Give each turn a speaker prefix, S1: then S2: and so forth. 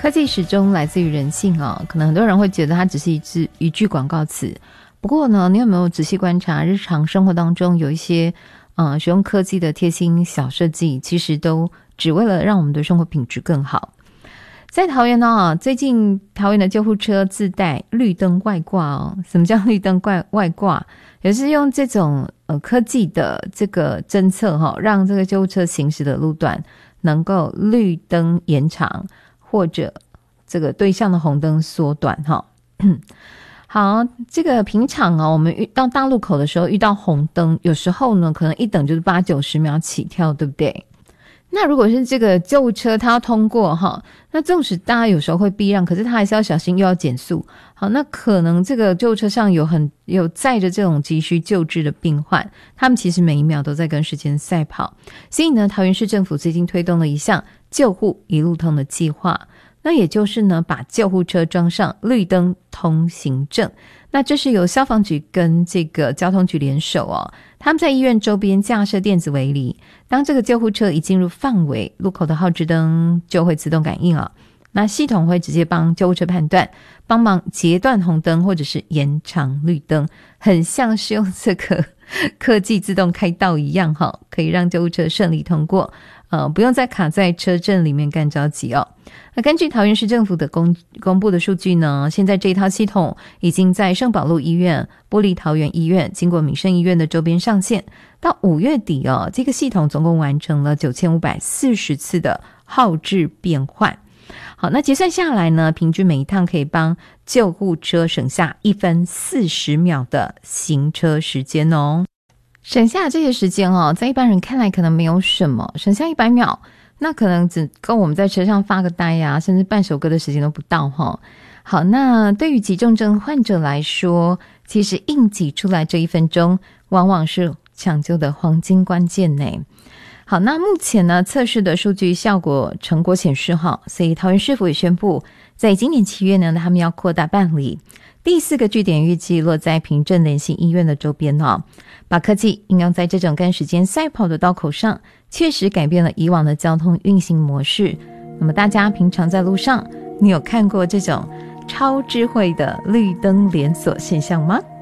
S1: 科技始终来自于人性哦，可能很多人会觉得它只是一句广告词。不过呢，你有没有仔细观察日常生活当中有一些使用科技的贴心小设计，其实都只为了让我们的生活品质更好。在桃园呢，最近桃园的救护车自带绿灯外挂哦。什么叫绿灯外挂？也是用这种科技的这个侦测让这个救护车行驶的路段能够绿灯延长，或者这个对向的红灯缩短好，这个平常我们到大路口的时候遇到红灯，有时候呢可能一等就是80-90秒起跳，对不对？那如果是这个救护车它要通过那纵使大家有时候会避让，可是它还是要小心又要减速。好，那可能这个救护车上有载着这种急需救治的病患，他们其实每一秒都在跟时间赛跑。所以呢，桃园市政府最近推动了一项救护一路通的计划，那也就是呢把救护车装上绿灯通行证。那这是由消防局跟这个交通局联手他们在医院周边架设电子围篱，当这个救护车一进入范围，路口的号志灯就会自动感应那系统会直接帮救护车判断，帮忙截断红灯或者是延长绿灯，很像是用这个科技自动开道一样可以让救护车顺利通过，不用再卡在车阵里面干着急那根据桃园市政府的公布的数据呢，现在这一套系统已经在圣保路医院、玻璃桃园医院、经过民生医院的周边上线。到5月底这个系统总共完成了9540次的号志变换。好，那结算下来呢，平均每一趟可以帮救护车省下1分40秒的行车时间省下这些时间在一般人看来可能没有什么，省下100秒，那可能只够我们在车上发个呆甚至半首歌的时间都不到好，那对于急重症患者来说，其实硬挤出来这1分钟往往是抢救的黄金关键呢。好，那目前呢测试的数据效果成果显示所以桃园市府也宣布，在今年7月呢，他们要扩大办理第4个据点，预计落在平镇联心医院的周边把科技应用在这种跟时间赛跑的道口上，确实改变了以往的交通运行模式。那么大家平常在路上，你有看过这种超智慧的绿灯连锁现象吗？